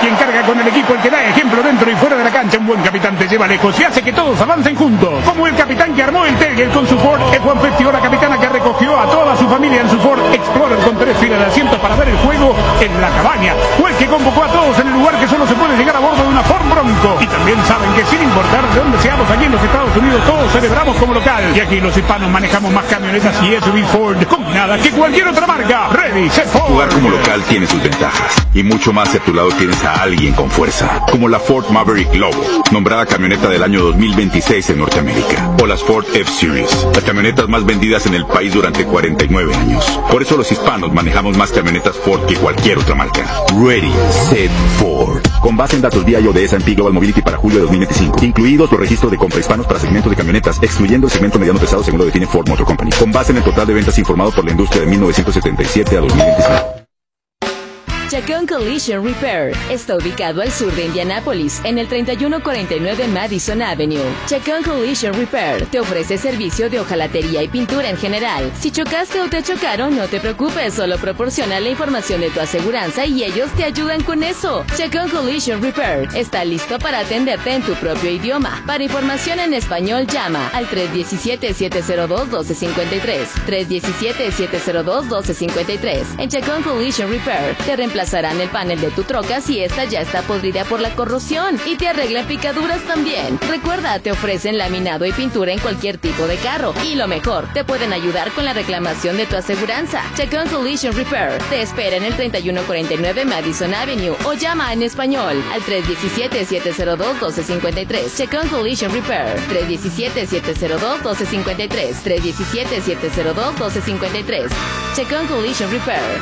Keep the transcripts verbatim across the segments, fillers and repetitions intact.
quien carga con el equipo, el que da ejemplo dentro y fuera de la cancha. Un buen capitán te lleva lejos y hace que todos avancen juntos. Como el capitán que armó el Tegel con su Ford F uno cincuenta, o la capitana que recogió a toda su familia en su Ford Explorer con tres filas de asientos para ver el juego en la cabaña. O el que convocó a todos en el lugar que solo se puede llegar a bordo de una Ford Bronco. Y también saben que sin importar de dónde seamos allí en los Estados Unidos, todos celebramos como local. Y aquí los hispanos manejamos más camionetas y S U V Ford combinadas que cualquier otra marca. Ready, set, Ford. Jugar como local tiene sus ventajas. Y mucho más si a tu lado tienes a alguien con fuerza. Como la Ford Maverick Lobo, nombrada camioneta del año dos mil veintiséis en Norteamérica. O las Ford F-Series, las camionetas más vendidas en el país durante cuarenta y nueve años. Por eso los hispanos manejamos más camionetas Ford que cualquier otra marca. Ready, set, Ford. Con base en datos vía I O de S and P Global Mobility para julio de dos mil veinticinco. Incluidos los registros de compra hispanos para segmento de camionetas, excluyendo el segmento mediano pesado según lo define Ford Motor Company. Con base en el total de ventas informado por la industria de mil novecientos setenta y siete a dos mil veinticinco. Chacón Collision Repair está ubicado al sur de Indianápolis, en el treinta y uno cuarenta y nueve Madison Avenue. Chacón Collision Repair te ofrece servicio de hojalatería y pintura en general. Si chocaste o te chocaron, no te preocupes, solo proporciona la información de tu aseguranza y ellos te ayudan con eso. Chacón Collision Repair está listo para atenderte en tu propio idioma. Para información en español, llama al tres uno siete, siete cero dos, uno dos cinco tres, tres uno siete, siete cero dos, uno dos cinco tres. En Chacón Collision Repair te reemplazarán el panel de tu troca si esta ya está podrida por la corrosión y te arreglan picaduras también. Recuerda, te ofrecen laminado y pintura en cualquier tipo de carro y lo mejor, te pueden ayudar con la reclamación de tu aseguranza. Chacón Collision Repair te espera en el treinta y uno cuarenta y nueve Madison Avenue o llama en español al tres uno siete, siete cero dos, uno dos cinco tres. Chacón Collision Repair tres uno siete, siete cero dos, uno dos cinco tres, tres uno siete, siete cero dos, uno dos cinco tres. Chacón Collision Repair.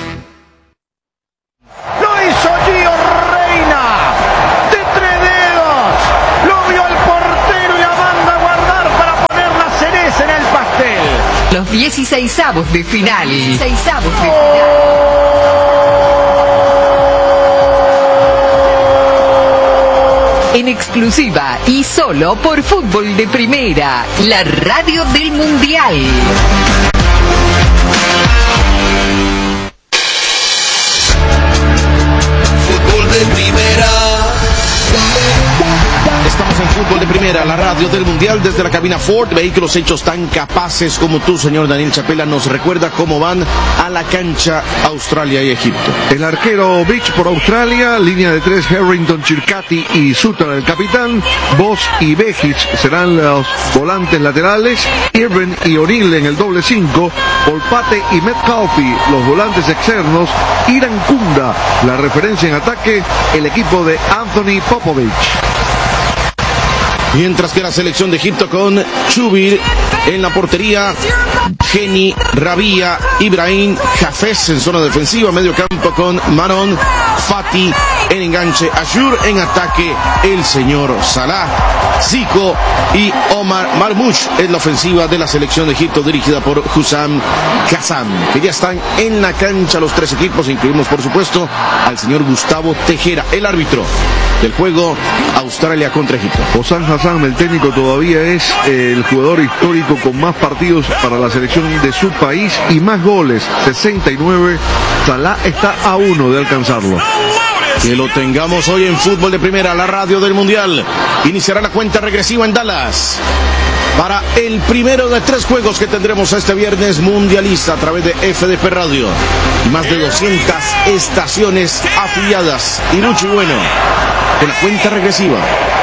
¡Lo hizo Gio Reyna! ¡De tres dedos! ¡Lo vio el portero y la manda a guardar para poner la cereza en el pastel! Los dieciseisavos de final. dieciseisavos de final. En exclusiva y solo por Fútbol de Primera, la radio del Mundial. De primera. Estamos en Fútbol de Primera, la radio del Mundial desde la cabina Ford. Vehículos hechos tan capaces como tú, señor Daniel Chapela, nos recuerda cómo van a la cancha Australia y Egipto. El arquero Beach por Australia, línea de tres Harrington, Chircati y Suter el capitán. Boss y Bejic serán los volantes laterales. Irvin y O'Neill en el doble cinco. Olpate y Metcalfe los volantes externos. Iran Kunda, la referencia en ataque, el equipo de Anthony Popovich. Mientras que la selección de Egipto con Chubir en la portería, Geni, Rabia, Ibrahim, Hafez en zona defensiva, medio campo con Manon, Fati en enganche, Ashur en ataque, el señor Salah, Zico y Omar Marmoush en la ofensiva de la selección de Egipto dirigida por Hussam Kazam, que ya están en la cancha los tres equipos, incluimos por supuesto al señor Gustavo Tejera, el árbitro del juego Australia contra Egipto. Hossam Hassan, el técnico, todavía es el jugador histórico con más partidos para la selección de su país y más goles, sesenta y nueve. Salah está a uno de alcanzarlo. Que lo tengamos hoy en Fútbol de Primera, la radio del Mundial. Iniciará la cuenta regresiva en Dallas para el primero de tres juegos que tendremos este viernes mundialista a través de F D P Radio. Más de doscientas estaciones afiliadas. Y Lucho Bueno, con la cuenta regresiva.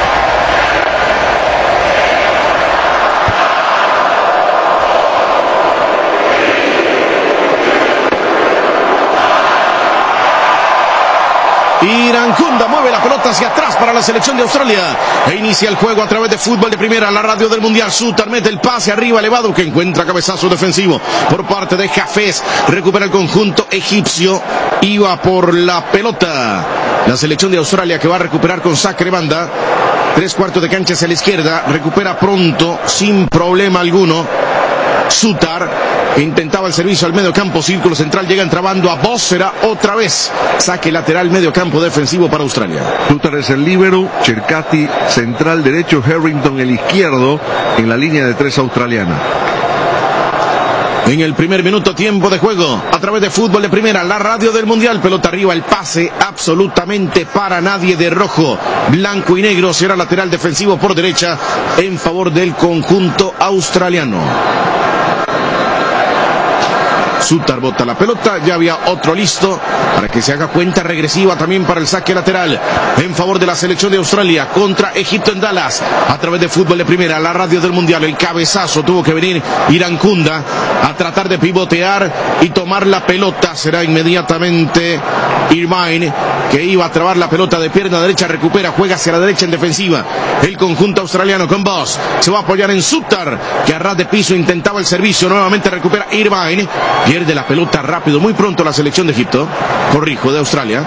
Iran Kunda mueve la pelota hacia atrás para la selección de Australia e inicia el juego a través de Fútbol de Primera, la radio del Mundial. Suter mete el pase arriba elevado que encuentra cabezazo defensivo por parte de Hafez. Recupera el conjunto egipcio, iba por la pelota la selección de Australia, que va a recuperar con sacre banda. Tres cuartos de cancha hacia la izquierda, recupera pronto sin problema alguno Suter. Intentaba el servicio al medio campo, círculo central, llega entrabando a Boss, será otra vez saque lateral, medio campo defensivo para Australia. Suter es el líbero, Chircati central derecho, Harrington el izquierdo en la línea de tres australiana. en el primer minuto tiempo de juego a través de Fútbol de Primera, la radio del Mundial. Pelota arriba, el pase absolutamente para nadie de rojo, blanco y negro. Será lateral defensivo por derecha en favor del conjunto australiano. Sutar bota la pelota, ya había otro listo para que se haga cuenta regresiva también para el saque lateral en favor de la selección de Australia contra Egipto en Dallas a través de Fútbol de Primera, la radio del Mundial. El cabezazo tuvo que venir Irankunda a tratar de pivotear y tomar la pelota. Será inmediatamente Irvine que iba a trabar la pelota de pierna derecha, recupera, juega hacia la derecha en defensiva. El conjunto australiano con Boss se va a apoyar en Sutar, que a ras de piso intentaba el servicio, nuevamente recupera Irvine, pierde la pelota rápido, muy pronto la selección de Egipto, corrijo, de Australia.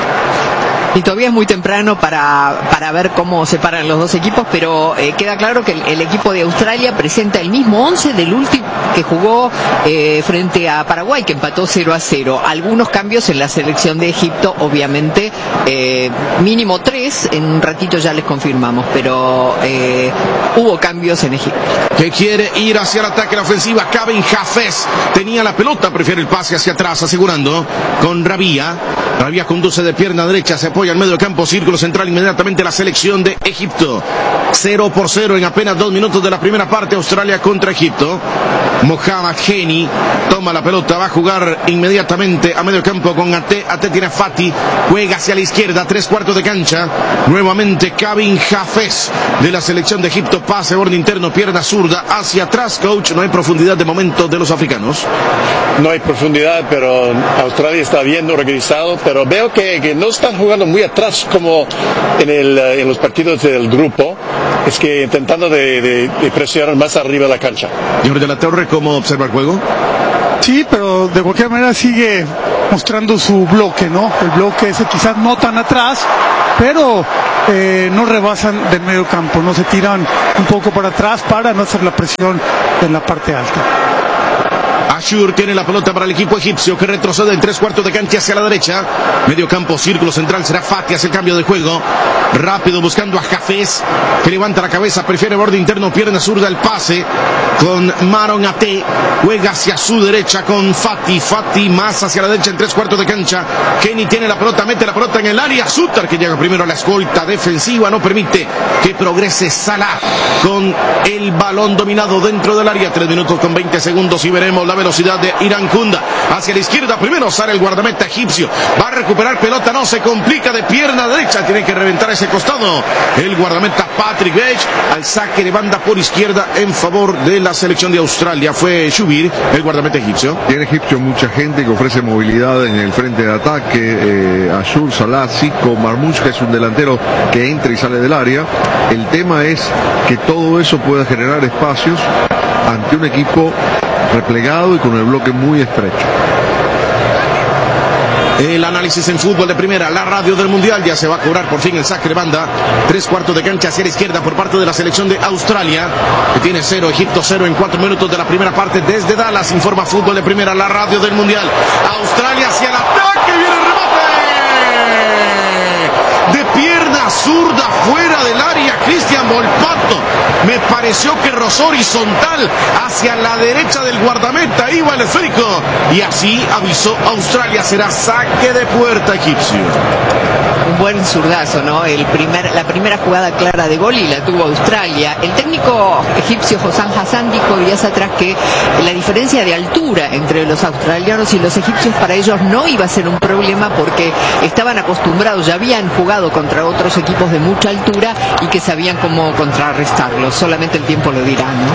Y todavía es muy temprano para, para ver cómo se paran los dos equipos, pero eh, queda claro que el, el equipo de Australia presenta el mismo once del último que jugó eh, frente a Paraguay, que empató cero a cero. Algunos cambios en la selección de Egipto, obviamente, eh, mínimo tres, en un ratito ya les confirmamos, pero eh, hubo cambios en Egipto. Que quiere ir hacia el ataque, la ofensiva, Kevin Hafez tenía la pelota, prefiere el pase hacia atrás, asegurando con Rabia. Rabia conduce de pierna derecha, se apoya al medio campo, círculo central, inmediatamente la selección de Egipto. cero por cero en apenas dos minutos de la primera parte, Australia contra Egipto. Mohamed Geni toma la pelota, va a jugar inmediatamente a medio campo con Ate. Ate tiene a Fati, juega hacia la izquierda, tres cuartos de cancha. Nuevamente Kevin Hafez de la selección de Egipto, pase borde interno, pierna zurda hacia atrás. Coach, no hay profundidad de momento de los africanos. No hay profundidad, pero Australia está bien organizado, pero veo que, que no están jugando muy atrás como en, el, en los partidos del grupo. Es que intentando de, de, de presionar más arriba de la cancha. Señor de la Torre, ¿cómo observa el juego? Sí, pero de cualquier manera sigue mostrando su bloque, ¿no? El bloque ese quizás no tan atrás, pero eh, no rebasan del medio campo, no se tiran un poco para atrás para no hacer la presión en la parte alta. Ashur tiene la pelota para el equipo egipcio, que retrocede en tres cuartos de cancha hacia la derecha. Medio campo, círculo central, será Fati, hace el cambio de juego. Rápido buscando a Hafez, que levanta la cabeza, prefiere borde interno, pierna zurda, el pase con Maron Ate. Juega hacia su derecha con Fati. Fati más hacia la derecha en tres cuartos de cancha. Kenny tiene la pelota, mete la pelota en el área. Sutar, que llega primero a la escolta defensiva, no permite que progrese Salah con el balón dominado dentro del área. tres minutos con veinte segundos y veremos la velocidad de Irankunda hacia la izquierda. Primero sale el guardameta egipcio, va a recuperar pelota, no se complica, de pierna derecha, tiene que reventar ese costado el guardameta Patrick Bech al saque de banda por izquierda en favor de la selección de Australia. Fue Shubir, el guardameta egipcio. Tiene Egipcio mucha gente que ofrece movilidad en el frente de ataque. eh, Ashur, Salah, Zico, Marmoush, que es un delantero que entra y sale del área. El tema es que todo eso pueda generar espacios ante un equipo replegado y con el bloque muy estrecho. El análisis en Fútbol de Primera, la radio del Mundial. Ya se va a cobrar por fin el saque de banda. Tres cuartos de cancha hacia la izquierda por parte de la selección de Australia, que tiene cero, Egipto cero en cuatro minutos de la primera parte. Desde Dallas informa Fútbol de Primera, la radio del Mundial. Australia hacia el ataque, viene el remate de pierna zurda fuera del área. Cristian Volpato, me pareció que rozó horizontal hacia la derecha del guardameta, iba el esférico, y así avisó Australia, será saque de puerta egipcio. Un buen zurdazo, ¿no? El primer, la primera jugada clara de gol y la tuvo Australia. El técnico egipcio Hossam Hassan dijo días atrás que la diferencia de altura entre los australianos y los egipcios para ellos no iba a ser un problema, porque estaban acostumbrados, ya habían jugado contra otros equipos de mucha altura y que sabían cómo contrarrestarlos. Solamente el tiempo lo dirá, ¿no?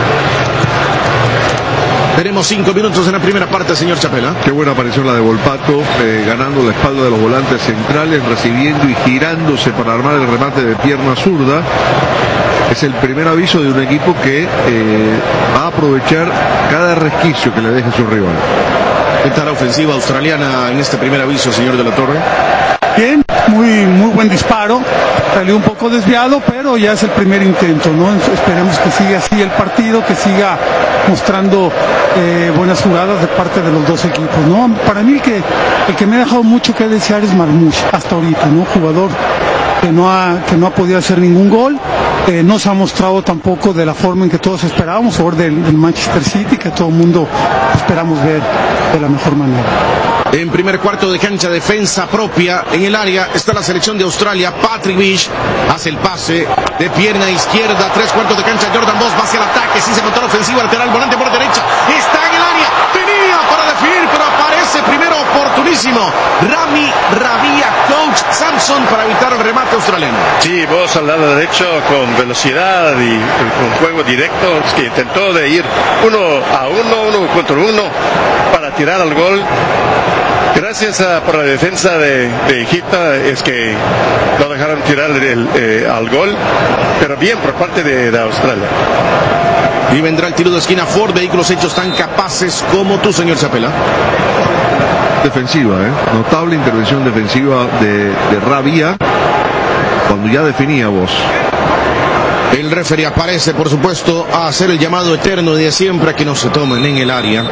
Tenemos cinco minutos en la primera parte, señor Chapela. Qué buena aparición la de Volpato, eh, ganando la espalda de los volantes centrales, recibiendo y girándose para armar el remate de pierna zurda. Es el primer aviso de un equipo que eh, va a aprovechar cada resquicio que le deje su rival. ¿Qué tal la ofensiva australiana en este primer aviso, señor de la Torre? Bien, muy, muy buen disparo, salió un poco desviado, pero ya es el primer intento, ¿no? Esperemos que siga así el partido, que siga mostrando eh, buenas jugadas de parte de los dos equipos, ¿no? Para mí el que, el que me ha dejado mucho que desear es Marmoush, hasta ahorita, ¿no? Jugador que no ha, que no ha podido hacer ningún gol, eh, no se ha mostrado tampoco de la forma en que todos esperábamos, favor del, del Manchester City, que todo el mundo esperamos ver de la mejor manera. En primer cuarto de cancha, defensa propia en el área, está la selección de Australia. Patrick Vish hace el pase de pierna izquierda, tres cuartos de cancha, Jordan Boss va hacia el ataque, sí se montó la ofensiva, lateral, volante por derecha, está en el área, tenía para definir, pero aparece primero oportunísimo Rami Rabia, coach Samson, para evitar el remate australiano. Sí, Boss al lado derecho con velocidad y con juego directo, es que intentó de ir uno a uno, uno contra uno para tirar al gol. Gracias a, por la defensa de, de Egipto es que no dejaron tirar el, eh, al gol, pero bien por parte de, de Australia. Y vendrá el tiro de esquina Ford, vehículos hechos tan capaces como tú, señor Chapela. Defensiva, ¿eh? Notable intervención defensiva de, de Rabia cuando ya definía Boss. El referee aparece, por supuesto, a hacer el llamado eterno de siempre a que no se tomen en el área.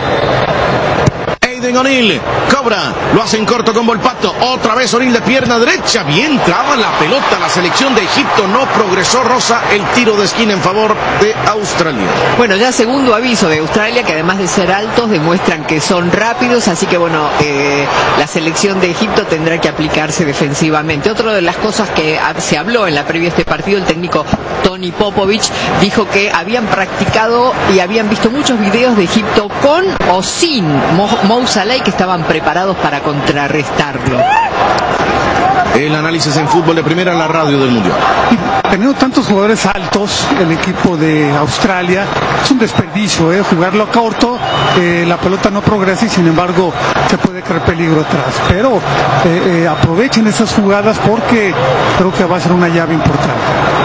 Aiden O'Neill cobra, lo hace en corto con Volpato, otra vez O'Neill de pierna derecha, bien traba la pelota, la selección de Egipto no progresó. Rosa, el tiro de esquina en favor de Australia. Bueno, ya segundo aviso de Australia, que además de ser altos demuestran que son rápidos, así que bueno, eh, la selección de Egipto tendrá que aplicarse defensivamente. Otra de las cosas que se habló en la previa de este partido, el técnico Tony Popovic dijo que habían practicado y habían visto muchos videos de Egipto con o sin Mo, Mo Salah, que estaban preparados para contrarrestarlo. El análisis en fútbol de primera en la radio del Mundial. Y teniendo tantos jugadores altos, el equipo de Australia, es un desperdicio, ¿eh? Jugarlo a corto, eh, la pelota no progresa y sin embargo se puede crear peligro atrás. Pero eh, eh, aprovechen esas jugadas porque creo que va a ser una llave importante.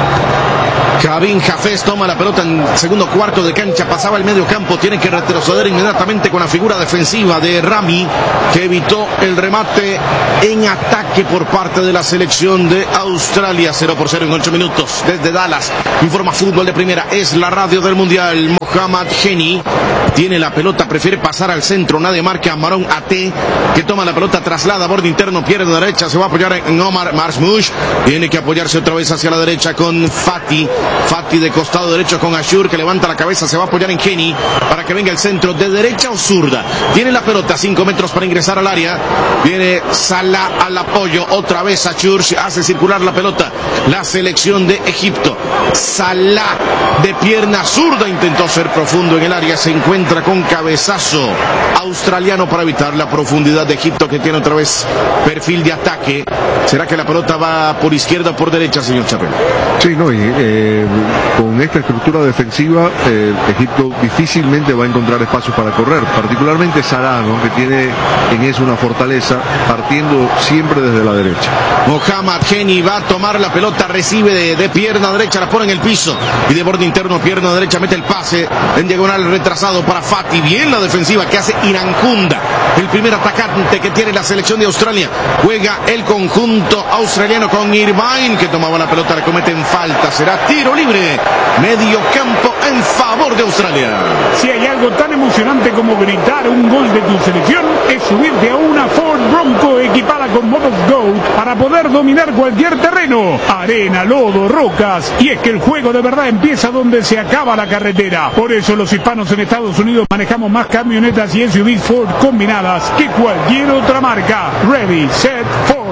Kevin Hafez toma la pelota en segundo cuarto de cancha, pasaba el medio campo, tiene que retroceder inmediatamente con la figura defensiva de Rami, que evitó el remate en ataque por parte de la selección de Australia. Cero por cero en ocho minutos. Desde Dallas, informa Fútbol de Primera, es la radio del Mundial. Mohamed Geni tiene la pelota, prefiere pasar al centro, nadie marca a Maron Ate, que toma la pelota, traslada a borde interno, pierde derecha, se va a apoyar en Omar Marsmush, tiene que apoyarse otra vez hacia la derecha con Fati. Fati de costado derecho con Ashur, que levanta la cabeza, se va a apoyar en Geni para que venga el centro de derecha o zurda. Tiene la pelota, cinco metros para ingresar al área. Viene Salah al apoyo, otra vez Ashur, hace circular la pelota. La selección de Egipto. Salah de pierna zurda, intentó ser profundo en el área, se encuentra con cabezazo australiano para evitar la profundidad de Egipto, que tiene otra vez perfil de ataque. ¿Será que la pelota va por izquierda o por derecha, señor Chapel? Sí, no, y eh, con esta estructura defensiva, eh, Egipto difícilmente va a encontrar espacios para correr, particularmente Salah, ¿no?, que tiene en eso una fortaleza, partiendo siempre desde la derecha. Mohamed Geni va a tomar la pelota, recibe de, de pierna derecha, la pone en el piso y de borde interno, pierna derecha, mete el pase en diagonal retrasado para Fati. Bien la defensiva que hace Irankunda, el primer atacante que tiene la selección de Australia. Juega el conjunto australiano con Irvine, que tomaba la pelota, le cometen falta. Será tiro libre, medio campo en favor de Australia. Si hay algo tan emocionante como gritar un gol de tu selección, es subirte a una Ford Bronco equipada con modos Go para poder dominar cualquier terreno, arena, lodo, rocas. Y es que el juego de verdad empieza donde se acaba la carretera. Por eso los hispanos en Estados Unidos manejamos más camionetas y S U Vs Ford combinadas que cualquier otra marca. Ready, set, Ford.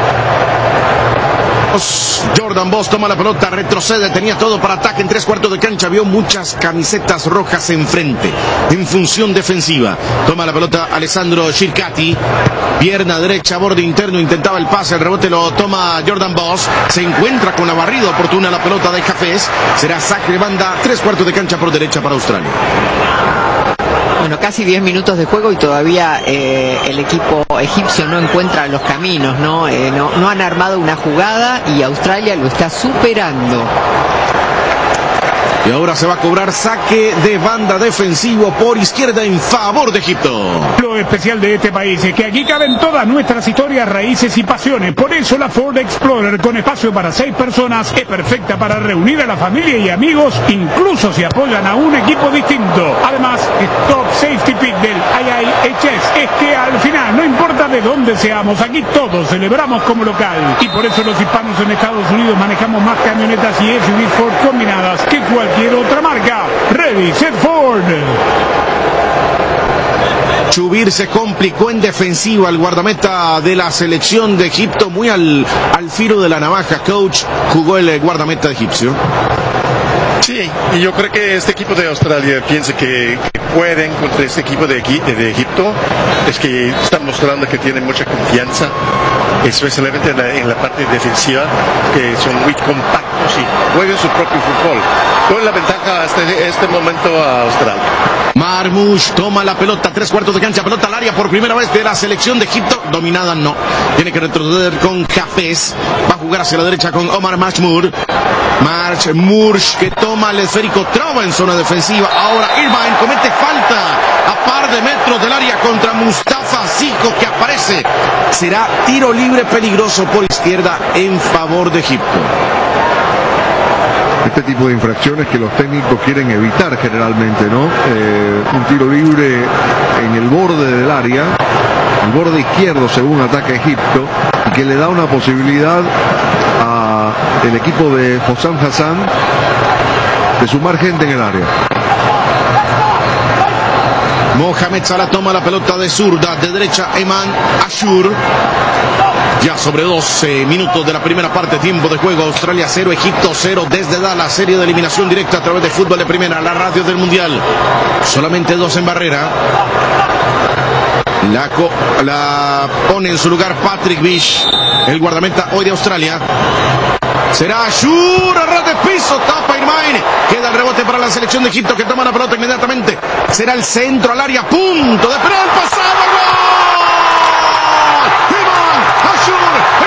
Jordan Boss toma la pelota, retrocede, tenía todo para ataque en tres cuartos de cancha, vio muchas camisetas rojas enfrente, en función defensiva. Toma la pelota Alessandro Circati, pierna derecha, borde interno, intentaba el pase, el rebote lo toma Jordan Boss, se encuentra con la barrida oportuna la pelota de Hafez, será saque de banda, tres cuartos de cancha por derecha para Australia. Bueno, casi diez minutos de juego y todavía eh, el equipo egipcio no encuentra los caminos, ¿no? Eh, no, no han armado una jugada y Australia lo está superando. Y ahora se va a cobrar saque de banda defensivo por izquierda en favor de Egipto. Lo especial de este país es que aquí caben todas nuestras historias, raíces y pasiones. Por eso la Ford Explorer, con espacio para seis personas, es perfecta para reunir a la familia y amigos, incluso si apoyan a un equipo distinto. Además, Stop Safety Pick del I I H S es que al final no importa de de donde seamos, aquí todos celebramos como local. Y por eso los hispanos en Estados Unidos manejamos más camionetas y S U V Ford combinadas que cualquier otra marca. Ready, set, Ford. Chubir se complicó en defensiva, el guardameta de la selección de Egipto, muy al, al filo de la navaja. Coach, jugó el guardameta egipcio. Sí, y yo creo que este equipo de Australia piensa que, que pueden contra este equipo de, de Egipto. Es que están mostrando que tienen mucha confianza, especialmente en la, en la parte defensiva, que son muy compactos y juegan su propio fútbol. Con la ventaja hasta este momento a Australia. Marmoush toma la pelota, tres cuartos de cancha, pelota al área por primera vez de la selección de Egipto. Dominada no, tiene que retroceder con Hafez. Va a jugar hacia la derecha con Omar Marmoush. Marmoush que toma el esférico, traba en zona defensiva. Ahora Irvine comete falta a par de metros del área contra Mustafa Zico, que aparece. Será tiro libre peligroso por izquierda en favor de Egipto. Este tipo de infracciones que los técnicos quieren evitar generalmente, ¿no? Eh, un tiro libre en el borde del área, el borde izquierdo según ataca Egipto, y que le da una posibilidad al equipo de Hossam Hassan de sumar gente en el área. Mohamed Salah toma la pelota de zurda, de derecha Eman Ashur. Ya sobre doce minutos de la primera parte, tiempo de juego. Australia cero, Egipto cero, desde Dallas, serie de eliminación directa a través de Fútbol de Primera, la radio del Mundial. Solamente dos en barrera. La, la pone en su lugar Patrick Bish, el guardameta hoy de Australia. Será Ashur, a ras de piso, tapa Irvine. Queda el rebote para la selección de Egipto, que toma la pelota inmediatamente. Será el centro al área, punto de penal, pasado, gol. Ashur